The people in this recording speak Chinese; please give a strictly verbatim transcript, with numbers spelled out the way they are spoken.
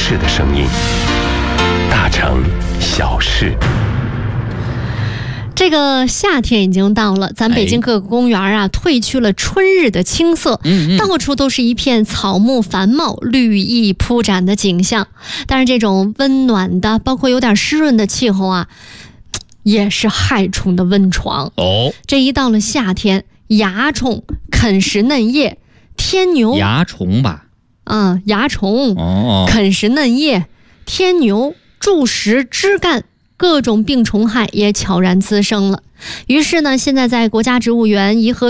市的声音，大城小事。 这个夏天已经到了，咱北京各个公园啊，褪去了春日的青涩， 嗯嗯到处都是一片草木繁茂、绿意铺展的景象。但是这种温暖的，包括有点湿润的气候啊，也是害虫的温床。 哦， 这一到了夏天，蚜虫啃食嫩叶，天牛蚜虫吧？ 啊，蚜虫哦， 啃食嫩叶，天牛蛀食枝干。各种病虫害也悄然滋生了。于是呢，现在在国家植物园颐和